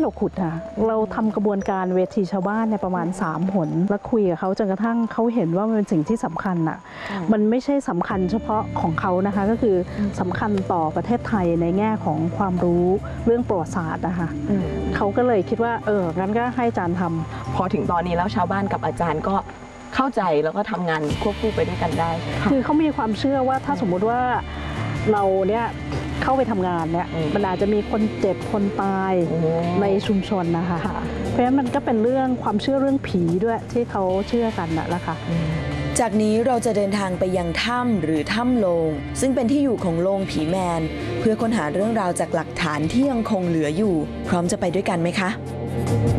เราขุดนะเราทำกระบวนการเวทีชาวบ้านเนี่ยประมาณ3 หนแล้วคุยกับเขาจนกระทั่งเขาเห็นว่ามันเป็นสิ่งที่สำคัญอ่ะมันไม่ใช่สำคัญเฉพาะของเขานะคะก็คือสำคัญต่อประเทศไทยในแง่ของความรู้เรื่องประวัติศาสตร์นะคะเขาก็เลยคิดว่างั้นก็ให้อาจารย์ทำพอถึงตอนนี้แล้วชาวบ้านกับอาจารย์ก็เข้าใจแล้วก็ทำงานควบคู่ไปด้วยกันได้คือเขามีความเชื่อว่าถ้าสมมุติว่าเราเนี่ยเข้าไปทำงานเนี่ยมันอาจจะมีคนเจ็บคนตายในชุมชนนะคะเพราะฉะนั้นมันก็เป็นเรื่องความเชื่อเรื่องผีด้วยที่เขาเชื่อกันนะคะจากนี้เราจะเดินทางไปยังถ้ำหรือถ้ำโลงซึ่งเป็นที่อยู่ของโลงผีแมนเพื่อค้นหาเรื่องราวจากหลักฐานที่ยังคงเหลืออยู่พร้อมจะไปด้วยกันไหมคะ